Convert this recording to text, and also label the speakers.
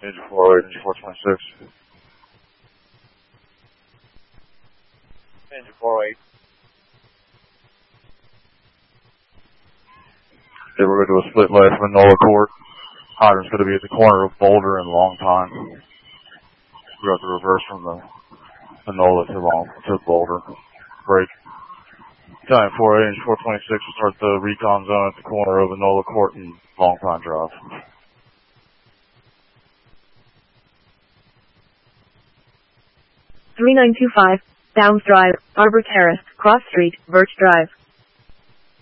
Speaker 1: Engine 408, engine 426.
Speaker 2: Engine 408.
Speaker 1: Yeah, we're going to do a split left from Nola Court. Hydrant's going to be at the corner of Boulder and Long Pine. We have to reverse from the Nola to Boulder. Break. Time 408, engine 426 will start the recon zone at the corner of Nola Court and Long Pine Drive.
Speaker 3: 3925, Downs Drive, Arbor Terrace, Cross Street, Birch Drive.